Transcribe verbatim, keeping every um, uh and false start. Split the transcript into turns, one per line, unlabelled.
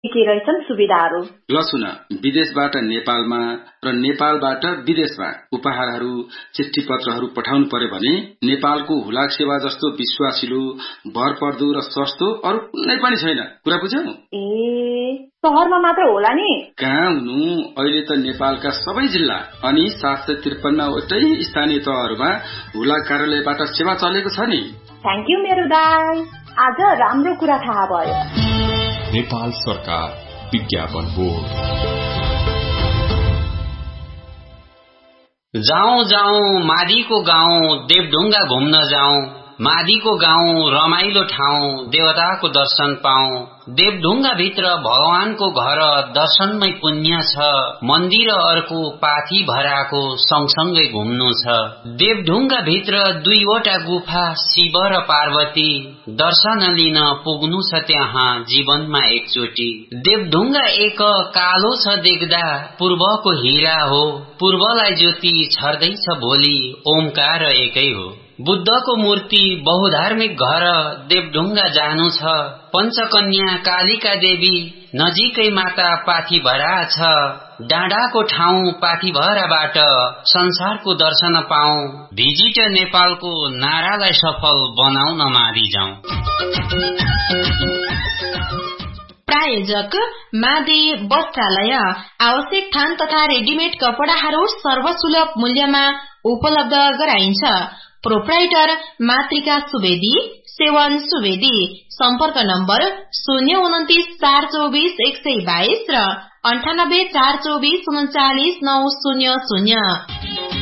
के रहेछन् सुविधाहरू।
ल सुन, विदेशबाट नेपालमा र नेपालबाट विदेशमा उपहारहरू चिठी पत्रहरू पठाउनु पर्यो भने नेपालको हुलाक सेवा जस्तो विश्वासिलो भरपर्दो र सस्तो अरू कुनै पनि छैन। कुरा बुझ्यौ?
ए शहरमा मात्र होला नि?
कहाँ हुनु, अहिले त नेपालका सबै जिल्ला अनि सात सय त्रिपन्न वटै स्थानीय तहहरूमा हुलाक कार्यालयबाट सेवा चलेको छ नि।
थ्याङ्क यू मेरो दाइ, आज राम्रो कुरा थाहा भयो।
नेपाल सरकार विज्ञापन बोर्ड।
जाऊं जाऊं मादीको गाउँ, देवढुङ्गा घुम्न जाऊं। मादीको गाउँ रमाइलो ठाउँ, देवताको दर्शन पाऊं। देवढुङ्गा भित्र भगवानको घर, दर्शनमै पुण्य छ। मन्दिर अर्को पाथी भराको, सँगसँगै घुम्नु छ। देवढुङ्गा भित्र दुईवटा गुफा, शिव र पार्वती, दर्शन लिन पुग्नु छ त्यहाँ जीवनमा एकचोटि। देवढुङ्गा एक कालो छ देख्दा, पूर्वको हीरा हो। पूर्वलाई ज्योति छर्दैछ भोलि, ओमकार एकै हो। बुद्धको मूर्ति बहुधार्मिक घर, देवढुङ्गा जानु छ। पञ्चकन्या कालिका देवी, नजिकै माता पाथिभरा छ। डाँडाको ठाउँ पाथिभराबाट संसारको दर्शन पाऊं। भिजिट नेपालको नारालाई सफल बनाउन मादी जाऊं।
प्रायोजक मादी वस्त्रालय, आवश्यक थान तथा रेडिमेड कपडाहरू सर्वसुलभ मूल्यमा उपलब्ध गराइन्छ। प्रोप्राइटर मातृका सुवेदी, सेवन सुवेदी। सम्पर्क नम्बर शून्य उन्तिस चार चौबिस एक सय बाइस र अन्ठानब्बे चार चौबिस उन्चालिस नौ शून्य शून्य।